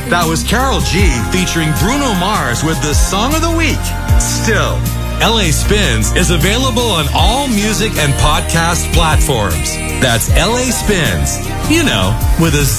That was Karol G featuring Bruno Mars with the Song of the Week, Still. LA Spins is available on all music and podcast platforms. That's LA Spins, with a Z.